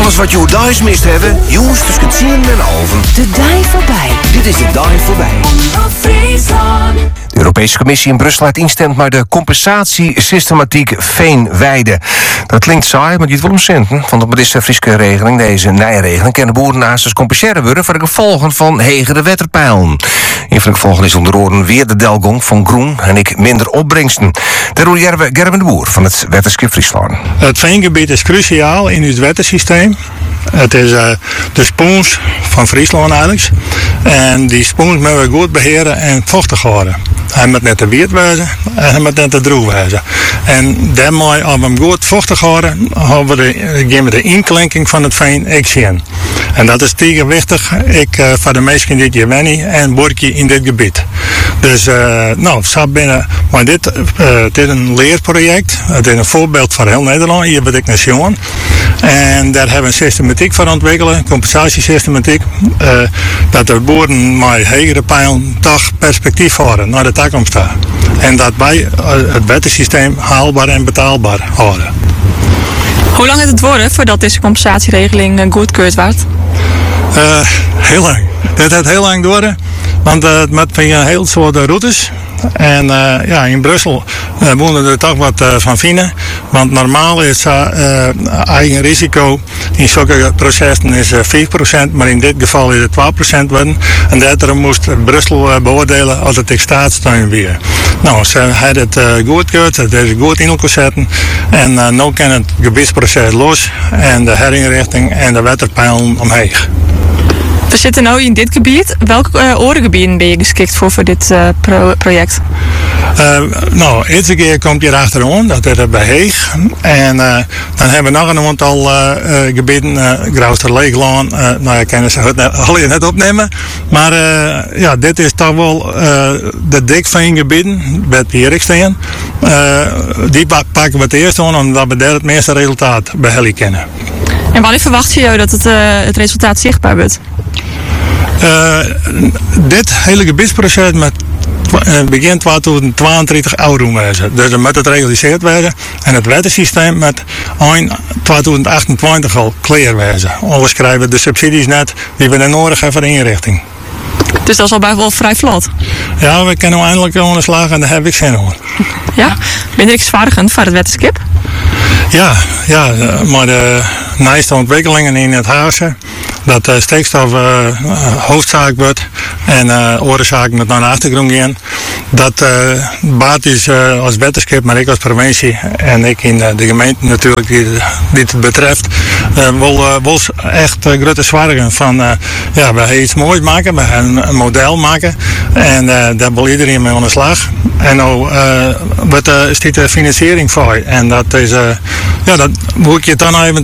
Alles wat je thuis mist hebben, jongens tussen 10 en 11. De dij voorbij. Dit is de dij voorbij. De Europese Commissie in Brussel heeft instemd met de compensatiesystematiek veenweide. Dat klinkt saai, maar die het wel om centen. Want met deze Friese regeling, deze nijregeling, kunnen boeren naast als compenseren worden voor de gevolgen van hegere wetterpijlen. Een van de gevolgen is onder andere weer de delgong van groen en ik minder opbrengsten. Daarom Gerben de Boer van het Wetterskip Friesland. Het veengebied is cruciaal in het wettersysteem. Het is de spons van Friesland eigenlijk. En die spons moeten we goed beheren en vochtig houden. Hij moet net te wierd wezen en hij moet net te droog wezen. En daarmee, als we hem goed vochtig houden, geven we de inklinking van het veen ook zien. En dat is tegenwichtig. Voor de meesten dit je wennen en borkje in dit gebied. Dus zo binnen. Maar dit is een leerproject. Het is een voorbeeld voor heel Nederland. Hier ben ik naar Sjoen. En daar hebben we een systematiek voor ontwikkelen, een compensatiesystematiek. Dat de boeren met hegere pijlen toch perspectief houden naar de toekomst. En dat wij het wettersysteem haalbaar en betaalbaar houden. Hoe lang gaat het worden voordat deze compensatieregeling goedkeurd wordt? Heel lang. Dit gaat heel lang door. Want het met een heel soort routes. En in Brussel moeten we er toch wat van vinden. Want normaal is eigen risico in zulke processen is 4%, maar in dit geval is het 2% worden. En daarom moest Brussel beoordelen als het staatssteun weer. Nou, ze hebben het goedgekeurd, het is goed in elkaar zetten. En nu kan het gebiedsproces los en de herinrichting en de wetterpijlen omheen. We zitten nu in dit gebied. Welke orengebieden ben je geschikt voor dit project? Eerste keer komt hier achterom, dat is bij Heeg. En dan hebben we nog een aantal gebieden, Grausterleeglaan. Ik kan ze alleen net opnemen. Maar dit is toch wel de dikveengebieden, bij Pierik staan. Die pakken we het eerst aan, omdat we daar het meeste resultaat bij Helly kennen. En wanneer verwacht je dat het resultaat zichtbaar wordt? Dit hele gebiedsproces met begin 2032 euro wezen. Dus dan moet het gerealiseerd worden. En het wettersysteem met eind 2028 al klaar wezen. Anders krijgen we de subsidies net die we nodig hebben voor de inrichting. Dus dat is al wel vrij vlot? Ja, we kunnen eindelijk aan de slag en daar heb ik zin in. Ja? Ben je zwaargend voor het wetterskip? Ja, maar de nieuwste ontwikkelingen in het Haagse, dat stikstof hoofdzaak wordt en oorzaken met naar de achtergrond gaan. Dat baat is als wetterskip, maar ik als provincie en ik in de gemeente natuurlijk die het betreft, wil echt grote zwaargen van we gaan iets moois maken, we gaan een model maken en daar wil iedereen mee aan de slag. En nu is dit de financiering voor en dat is dat moet je dan even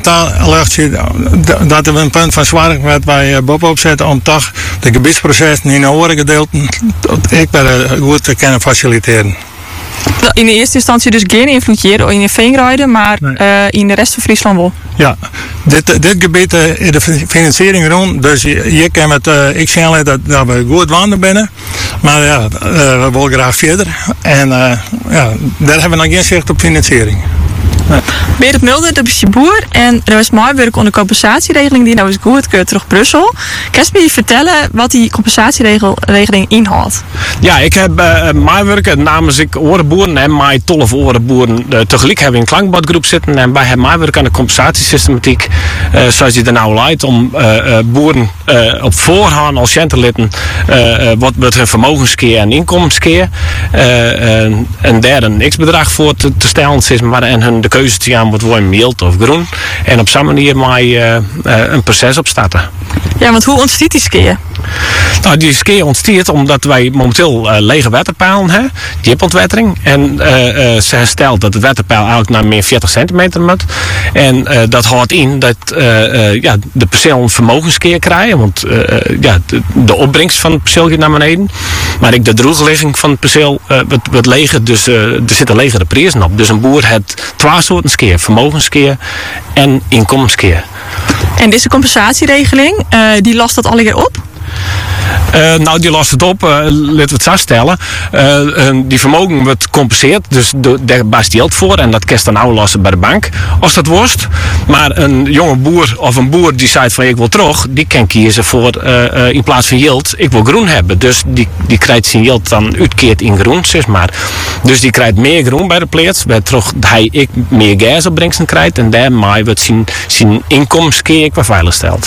dat er een punt van zwaarheid werd bij Bob opzetten om toch de gebiedsprocessen in de andere gedeelten goed te kunnen faciliteren. In de eerste instantie dus geen invloed hier in de veenrijden, maar nee. In de rest van Friesland wel. Ja, dit gebied is de financiering rond, dus hier kan het, ik zie dat we goed wandelen binnen, maar we willen graag verder en daar hebben we nog geen zicht op financiering. Nee. Berend Mulder, dat is je boer en er was mooi werk onder compensatieregeling die nou is goedgekeurd terug Brussel. Kan je vertellen wat die compensatieregeling inhoudt? Ja, ik heb mijn werk namens ik orenboeren en mijn 12 orenboeren tegelijk hebben in een klankbadgroep zitten en wij hebben mijn werk aan de compensatiesystematiek zoals die er nou leidt om boeren op voorhand als centerlitten wat hun vermogenskeer en inkomenskeer en daar een x-bedrag voor te stellen en hun de keuze te gaan wat wil je mild of groen en op zo'n manier een proces opstarten. Ja, want hoe ontstaat die skeer? Nou, die skeer ontstaat omdat wij momenteel lege wetterpijlen hebben, dipontwettering. En ze herstelt dat het wetterpijl eigenlijk naar meer 40 centimeter moet. En dat houdt in dat de perceel een vermogenskeer krijgen, want de opbrengst van het perceel gaat naar beneden. Maar ik de droegligging van het perceel wordt leger, dus er zitten legere prijzen op. Dus een boer heeft 2 soorten skeer, vermogenskeer en inkomenskeer. En deze compensatieregeling, die lost dat alle keer op? Nou, die lost het op. Laten we het zo stellen. Die vermogen wordt compenseerd. Dus daar bast geld voor. En dat kerst dan nou lossen bij de bank. Als dat worst. Maar een jonge boer of een boer die zegt van ik wil terug. Die kan kiezen voor in plaats van geld. Ik wil groen hebben. Dus die krijgt zijn geld dan uitkeerd in groen. Zeg maar. Dus die krijgt meer groen bij de plaats. Bij terug hij meer gas opbrengsten krijgt. En daarmee wordt zijn inkomenskeer qua veilig stelt.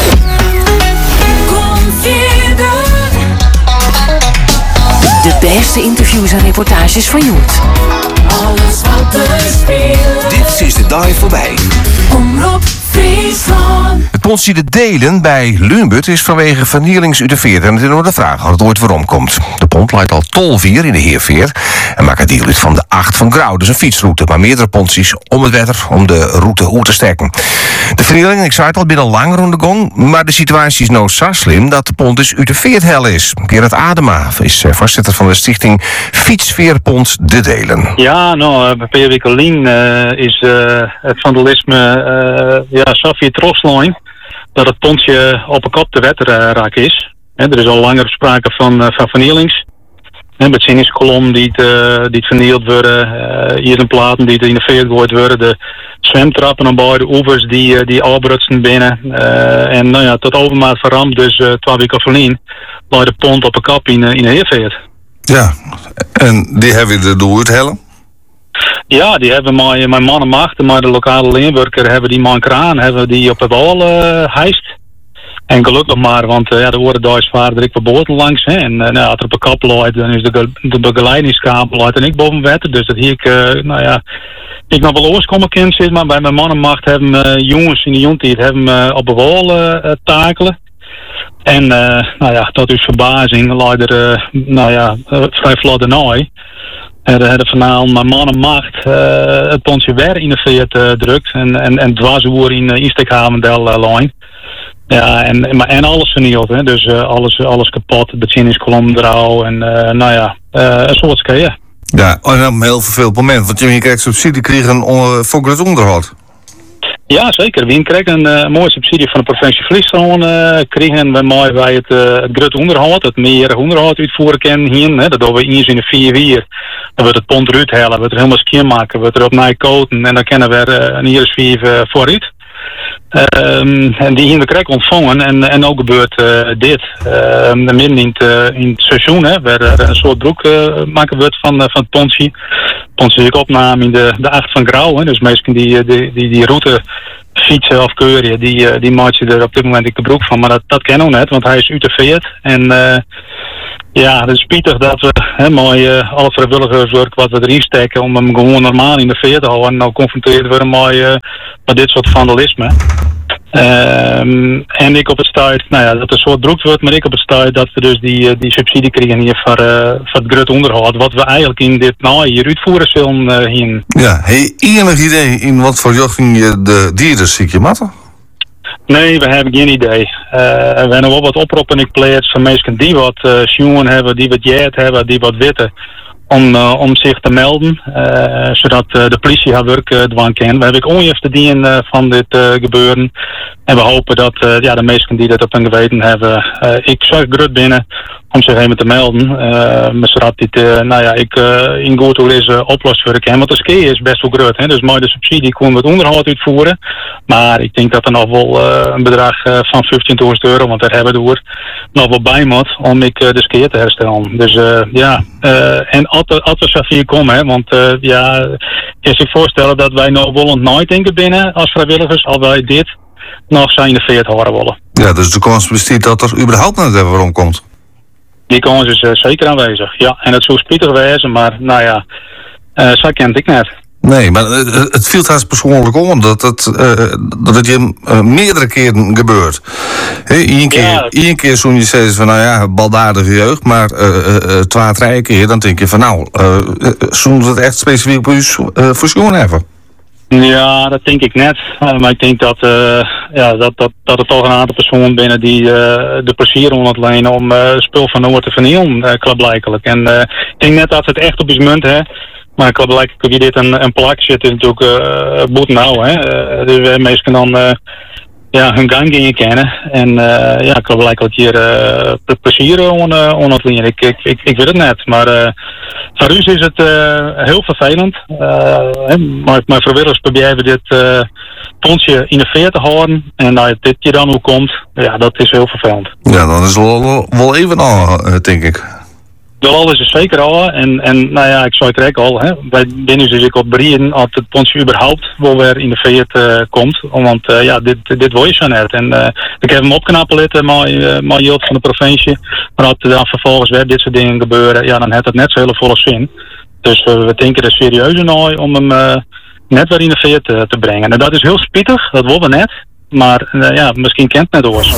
De beste interviews en reportages van Joet. Alles wat er speelt. Dit is de dive voorbij. Omroep Friesland. Het ponsie De Delen bij Luunbut is vanwege vernielingsuitveert. En het is nog de vraag of het ooit waarom komt. De pont lijkt al tolvier in de Heerveer. En maakt deel uit van de 8 van Grauw. Dus een fietsroute, maar meerdere ponties om het wetter om de route uit te strekken. De vernieling, ik zei het al, binnen langer aan de gang. Maar de situatie is nou zo slim dat de pont dus uitveert hel is. Gerard Adema is voorzitter van de stichting Fietsveerpont De Delen. Ja, nou, bij P.W. Colleen is het vandalisme Safie Troslijn dat het pontje op een kop te wetter raak is. Er is al langer sprake van vernielings. Met zinningskolom die het vernield worden, ierenplaten die in de veer gegooid worden, de zwemtrappen aan beide oevers die afbrutsen binnen. En nou ja, tot overmaat verramd, dus 2 weken verlien, lag de pont op een kop in de Heerveer. Ja, en die hebben we er door het hellen? Ja, die hebben mijn mannen macht, maar de lokale leenwerker hebben die man kraan, hebben die op het wal hijst. En gelukkig maar, want er worden Duits vaarder ik boten langs. Hè. En als er op een kap loopt, dan is de begeleidingskabel loopt en ik boven wetten. Dus dat hier ik nog wel ooskomen kan zitten, maar bij mijn mannenmacht hebben jongens in de jontijd hebben op de wal takelen. En tot uw verbazing loopt er vrij vlot en naai. En we hadden vanavond mijn mannenmacht het pontje weer in de veert drukt en dwarswoer in Instekhavendel lijn. Ja, en alles vernield, hè. Dus alles kapot, de bezinningskolom erouw en een soort skeeën. Ja, en op heel veel moment, want je krijgt subsidie krijgen voor het onderhoud. Ja, zeker. We kregen een mooie subsidie van de provincie Friesland. Kregen wij het groot onderhoud, het meer onderhoud uitvoeren kunnen hier. Dat doen we eens in de 4 jaar. Dan wordt het pont eruit halen, we het helemaal skin maken, we het erop naar koten en dan kunnen we een jaar 5 vooruit. En die hebben we ontvangen en ook gebeurt dit. Midden in het seizoen, waar er een soort broek maken wordt van het pontje. Pontje is ook opname in de 8 van Grauw. Dus mensen die route fietsen of keuren, die maak je er op dit moment de broek van. Maar dat kennen we net, want hij is uitgeveerd. En het is spietig dat we mooi alle vrijwilligerswerk wat we erin steken om hem gewoon normaal in de veer te houden. En nou confronteerd worden met dit soort vandalisme. En ik op het stuit, dat er een soort broek wordt, maar ik op het stuit dat we dus die subsidie krijgen hier voor het groot onderhoud. Wat we eigenlijk in dit hier uitvoeren zullen hier. Ja, heb je enig idee in wat voor jochting je de dieren ziek je matten? Nee, we hebben geen idee. We hebben wel wat oproepen in plaats van mensen die wat sjoen hebben, die wat jet hebben, die wat weten. Om zich te melden, zodat de politie haar werk dwang kan. We hebben onjuist te dienen van dit gebeuren. En we hopen dat de mensen die dat op hun geweten hebben, ik zag grut binnen om zich even te melden. Maar zodat dit, in goed hoe is oplost voor kan. Want de ski is best wel groot. Hè? Dus met de subsidie kunnen we het onderhoud uitvoeren. Maar ik denk dat er nog wel een bedrag van €15.000, want daar hebben we door, nog wel bij moet om de ski te herstellen. Dus en als we zo hier komen, hè, want je kan zich voorstellen dat wij nog wel nooit denken binnen als vrijwilligers, al wij dit nog zijn de 40 horen willen. Ja, dus de kans bestaat dat er überhaupt niet even waarom komt. Die kans is zeker aanwezig, ja. En het zou spietig wezen, maar zo kent ik net. Nee, maar het viel trouwens persoonlijk om dat het je meerdere keren gebeurt. Eén keer zo'n je zegt van baldadige jeugd, maar 2, 3 keer dan denk je van zo'n het echt specifiek op je voor hebben. Ja, dat denk ik net. Maar ik denk dat er toch een aantal personen binnen die de plezier om het lenen om spul van Noord te vernielen, klaarblijkelijk. En ik denk net dat het echt op is munt, hè. Maar klaarblijkelijk kun je dit een plak zitten natuurlijk boeten nou, hè. Dus meestal dan hun gang gingen kennen. En ik kan wel eigenlijk hier plezier on het leren. Ik weet het net. Maar voor u is het heel vervelend. Maar vrijwilligers proberen dit pontje in de veer te houden. En nou, dit je dan hoe komt, ja, dat is heel vervelend. Ja, dan is het wel even aan, denk ik. Wel is het zeker al. En nou ja, ik zei het direct al. Bij binnen is ik op Brien als het pontje überhaupt wel weer in de veert komt. Want dit wil je zo net. En ik heb hem opknappen laten maar Jilt van de provincie. Maar als er dan vervolgens weer dit soort dingen gebeuren, ja, dan heeft het net zo hele volle zin. Dus we denken er serieus aan om hem net weer in de veert te brengen. En dat is heel spittig, dat willen we net. Maar misschien kent het net oors.